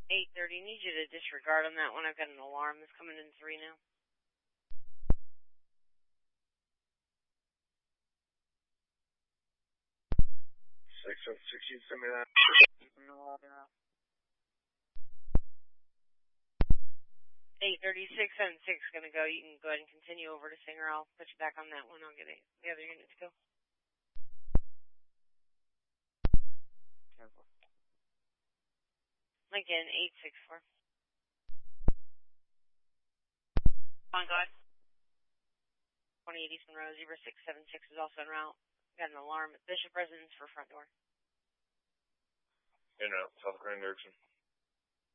830, need you to disregard on that one. I've got an alarm that's coming in 3 now. You send me that. No, 83676 gonna go. You can go ahead and continue over to Singer. I'll put you back on that one. I'll get the other unit to go. Careful. Lincoln 864. On guard. 20 East Monroe 0676 is also en route. Got an alarm at Bishop Residence for front door. In route, South Grand direction.